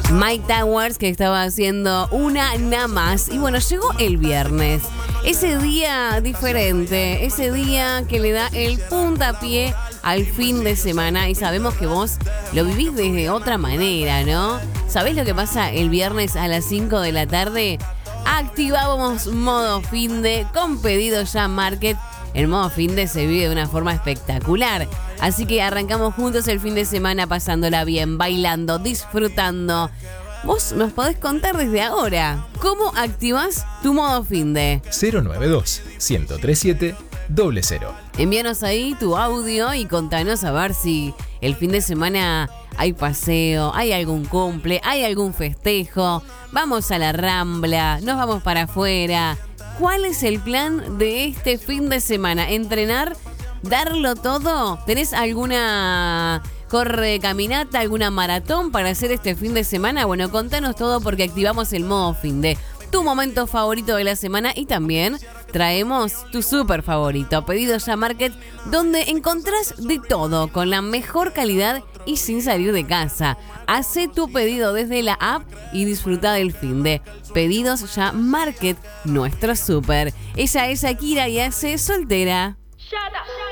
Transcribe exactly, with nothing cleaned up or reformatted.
Mike Towers, que estaba haciendo una nada más. Y bueno, llegó el viernes. Ese día diferente, ese día que le da el puntapié al fin de semana. Y sabemos que vos lo vivís desde otra manera, ¿no? ¿Sabés lo que pasa el viernes a las cinco de la tarde? Activamos modo finde con Pedido Ya Market. El modo finde se vive de una forma espectacular. Así que arrancamos juntos el fin de semana pasándola bien, bailando, disfrutando. Vos nos podés contar desde ahora cómo activás tu modo finde. cero nueve dos, uno cero tres siete, cero cero. Envíanos ahí tu audio y contanos a ver si el fin de semana hay paseo, hay algún cumple, hay algún festejo. Vamos a la Rambla, nos vamos para afuera. ¿Cuál es el plan de este fin de semana? ¿Entrenar? ¿Darlo todo? ¿Tenés alguna corre, caminata, alguna maratón para hacer este fin de semana? Bueno, contanos todo porque activamos el modo finde. Tu momento favorito de la semana y también traemos tu súper favorito, Pedido Ya Market, donde encontrás de todo con la mejor calidad y sin salir de casa. Hacé tu pedido desde la app y disfruta del finde. Pedidos Ya Market, nuestro súper. Ella es Shakira y hace Soltera.